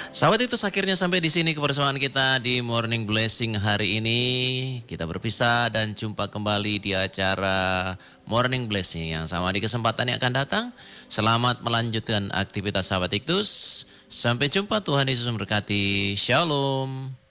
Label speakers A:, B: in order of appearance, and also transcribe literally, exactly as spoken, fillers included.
A: Sahabat itu akhirnya sampai di sini kebersamaan kita di Morning Blessing hari ini. Kita berpisah dan jumpa kembali di acara Morning Blessing yang sama di kesempatan yang akan datang. Selamat melanjutkan aktivitas sahabat Iktus. Sampai jumpa, Tuhan Yesus memberkati. Shalom.